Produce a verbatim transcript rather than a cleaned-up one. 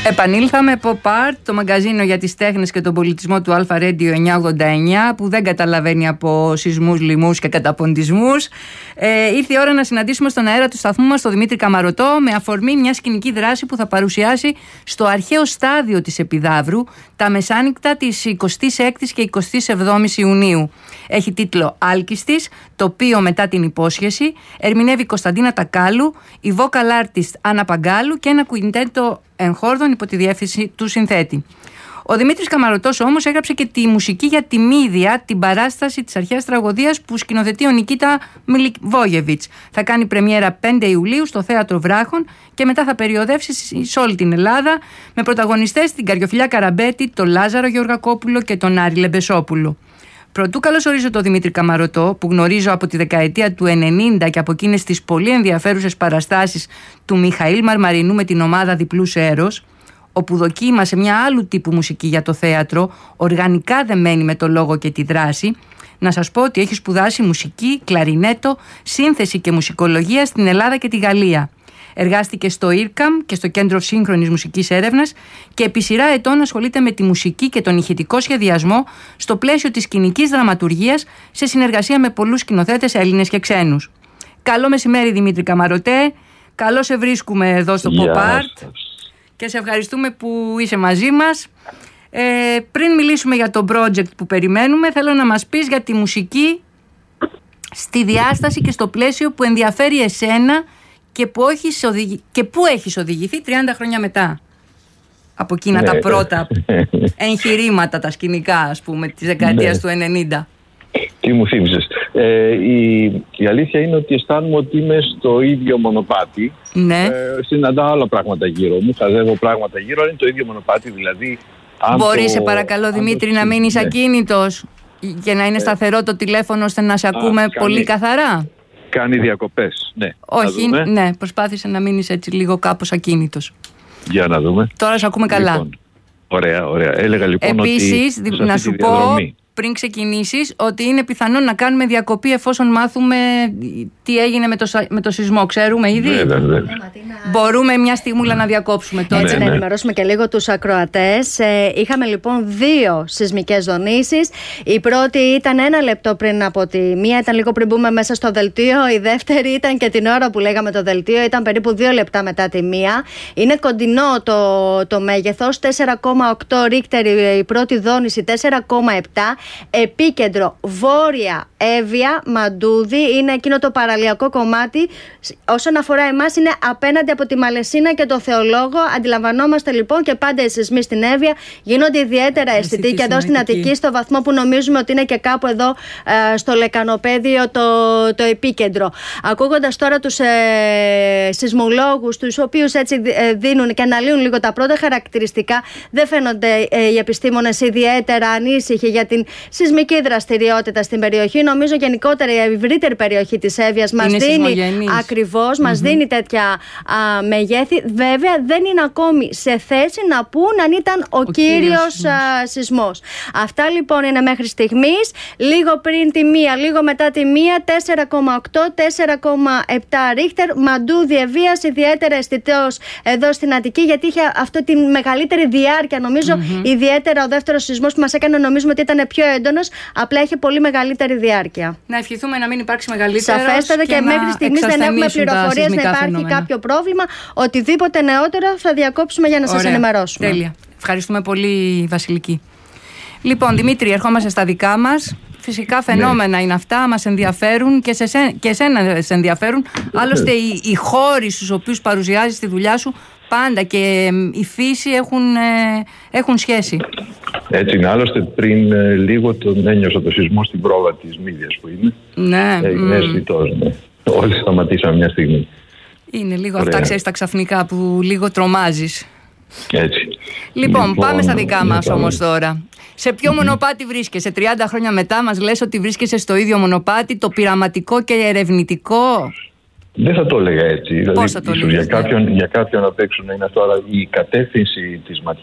Επανήλθαμε Pop Art, το μαγκαζίνο για τις τέχνες και τον πολιτισμό του Alpha Radio εννιακόσια ογδόντα εννιά, που δεν καταλαβαίνει από σεισμούς, λοιμούς και καταποντισμούς. Ε, ήρθε η ώρα να συναντήσουμε στον αέρα του σταθμού μας τον Δημήτρη Καμαρωτό, με αφορμή μια σκηνική δράση που θα παρουσιάσει στο αρχαίο στάδιο της Επιδαύρου τα μεσάνυχτα της εικοστής έκτης και εικοστής εβδόμης Ιουνίου. Έχει τίτλο Άλκιστης, τοπίο μετά την υπόσχεση. Ερμηνεύει η Κωνσταντίνα Τακάλου, η vocal artist Άννα Παγκάλου και ένα κουιντέτο εγχόρδων υπό τη διεύθυνση του συνθέτη. Ο Δημήτρης Καμαρωτός όμως έγραψε και τη μουσική για τη Μύδια, την παράσταση της αρχαίας τραγωδίας που σκηνοθετεί ο Νικίτα Μιλιβόγεβιτς. Θα κάνει πρεμιέρα πέντε Ιουλίου στο Θέατρο Βράχων και μετά θα περιοδεύσει σε όλη την Ελλάδα, με πρωταγωνιστές την Καριοφιλιά Καραμπέτη, τον Λάζαρο Γεωργακόπουλο και τον Άρη Λεμπεσόπουλο. Πρωτού καλωσορίζω τον Δημήτρη Καμαρωτό, που γνωρίζω από τη δεκαετία του ενενήντα και από εκείνες τις πολύ ενδιαφέρουσες παραστάσεις του Μιχαήλ Μαρμαρινού με την ομάδα Διπλούς Έρος, όπου δοκίμασε μια άλλου τύπου μουσική για το θέατρο, οργανικά δεμένη με το λόγο και τη δράση. Να σας πω ότι έχει σπουδάσει μουσική, κλαρινέτο, σύνθεση και μουσικολογία στην Ελλάδα και τη Γαλλία. Εργάστηκε στο ΙΡΚΑΜ και στο Κέντρο Σύγχρονης Μουσικής Έρευνας και επί σειρά ετών ασχολείται με τη μουσική και τον ηχητικό σχεδιασμό στο πλαίσιο της σκηνικής δραματουργίας, σε συνεργασία με πολλούς σκηνοθέτες Έλληνες και ξένους. Καλό μεσημέρι, Δημήτρη Καμαρωτέ. Καλώς σε βρίσκουμε εδώ στο Pop Art και σε ευχαριστούμε που είσαι μαζί μας. Ε, πριν μιλήσουμε για το project που περιμένουμε, θέλω να μας πεις για τη μουσική στη διάσταση και στο πλαίσιο που ενδιαφέρει εσένα και που έχεις, οδηγη... και που έχεις οδηγηθεί τριάντα χρόνια μετά από εκείνα ναι, τα πρώτα εγχειρήματα, τα σκηνικά, ας πούμε, της δεκαετίας ναι. του ενενήντα. Τι μου θύμισες. Ε, η, η αλήθεια είναι ότι αισθάνομαι ότι είμαι στο ίδιο μονοπάτι. Ναι. Ε, συναντάω άλλα πράγματα γύρω μου, χαζεύω πράγματα γύρω, αλλά είναι το ίδιο μονοπάτι, δηλαδή... Μπορείς, το, σε παρακαλώ, Δημήτρη, το... να μείνεις ναι. ακίνητος και να είναι σταθερό το τηλέφωνο ώστε να σε ακούμε Α, πολύ κάνει... καθαρά. Κάνει διακοπές, ναι. Όχι, ναι, προσπάθησε να μείνεις έτσι λίγο κάπως ακίνητος. Για να δούμε. Τώρα σε ακούμε καλά. Λοιπόν, ωραία, ωραία. Έλεγα λοιπόν Επίσης, ότι να σου πω πριν ξεκινήσεις ότι είναι πιθανό να κάνουμε διακοπή εφόσον μάθουμε τι έγινε με το, με το σεισμό. Ξέρουμε ήδη. Βέβαια, βέβαια. Μπορούμε μια στιγμούλα να διακόψουμε τώρα. Έτσι, ναι, να ενημερώσουμε και λίγο τους ακροατές. Ε, είχαμε λοιπόν δύο σεισμικές δονήσεις. Η πρώτη ήταν ένα λεπτό πριν από τη μία, ήταν λίγο πριν μπούμε μέσα στο δελτίο. Η δεύτερη ήταν και την ώρα που λέγαμε το δελτίο, ήταν περίπου δύο λεπτά μετά τη μία. Είναι κοντινό το, το μέγεθος, τέσσερα κόμμα οκτώ Ρίκτερ η πρώτη δόνηση, τέσσερα κόμμα επτά. Επίκεντρο Βόρεια Εύβοια, Μαντούδι, είναι εκείνο το παραλιακό κομμάτι. Όσον αφορά εμάς, είναι απέναντι από τη Μαλαισίνα και το Θεολόγο. Αντιλαμβανόμαστε λοιπόν και πάντα οι σεισμοί στην Εύβοια γίνονται ιδιαίτερα αισθητοί και εδώ στην Αττική, στο βαθμό που νομίζουμε ότι είναι και κάπου εδώ ε, στο Λεκανοπέδιο το, το επίκεντρο. Ακούγοντας τώρα τους ε, σεισμολόγους, τους οποίους έτσι ε, δίνουν και αναλύουν λίγο τα πρώτα χαρακτηριστικά, δεν φαίνονται ε, οι επιστήμονες ιδιαίτερα ανήσυχοι για την σεισμική δραστηριότητα στην περιοχή. Νομίζω γενικότερα η ευρύτερη περιοχή της Εύβοιας μας δίνει ακριβώς, mm-hmm. μας δίνει τέτοια α, μεγέθη. Βέβαια δεν είναι ακόμη σε θέση να πούν αν ήταν ο, ο κύριος, κύριος α, σεισμός. Αυτά λοιπόν είναι μέχρι στιγμής. Λίγο πριν τη μία, λίγο μετά τη μία, τέσσερα κόμμα οκτώ, τέσσερα κόμμα επτά Ρίκτερ. Μαντούδι Εββίας, ιδιαίτερα αισθητός εδώ στην Αττική, γιατί είχε αυτή τη μεγαλύτερη διάρκεια. Νομίζω mm-hmm. ιδιαίτερα ο δεύτερος σεισμός που μας έκανε νομίζουμε ότι ήταν πιο έντονος, απλά έχει πολύ μεγαλύτερη διάρκεια. Να ευχηθούμε να μην υπάρξει μεγαλύτερος. Σαφέστατα, και, και μέχρι στιγμής δεν έχουμε πληροφορίες να υπάρχει φαινόμενα. Κάποιο πρόβλημα. Οτιδήποτε νεότερο θα διακόψουμε για να Ωραία. Σας ενημερώσουμε. Τέλεια. Ευχαριστούμε πολύ, Βασιλική. Λοιπόν, Δημήτρη, ερχόμαστε στα δικά μας. Φυσικά φαινόμενα ναι. είναι αυτά, μας ενδιαφέρουν και, σε, και εσένα σε ενδιαφέρουν. Άλλωστε, οι, οι χώροι στους οποίους παρουσιάζεις τη δουλειά σου πάντα και η φύση έχουν, ε, έχουν σχέση. Έτσι είναι. Άλλωστε πριν ε, λίγο τον ένιωσα το σεισμό στην πρόβα της Μύδιας που είναι. Ναι. Έγινε αισθητός, ναι. Όλοι σταματήσαμε μια στιγμή. Είναι λίγο Ωραία. Αυτά, ξέρεις, τα ξαφνικά που λίγο τρομάζεις. Έτσι. Λοιπόν, λοιπόν πάμε στα δικά μας όμως τώρα. Σε ποιο mm-hmm. μονοπάτι βρίσκεσαι? τριάντα χρόνια μετά μας λες ότι βρίσκεσαι στο ίδιο μονοπάτι, το πειραματικό και ερευνητικό. Δεν θα το έλεγα έτσι. Πώς δηλαδή, θα το ίσως λέγες, για, ναι. κάποιον, για κάποιον απ' έξω να είναι αυτό, αλλά η κατεύθυνση της ματιάς